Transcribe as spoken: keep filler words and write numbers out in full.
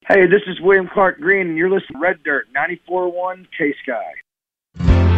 Hey, this is William Clark Green, and you're listening to Red Dirt, ninety-four point one K-Sky.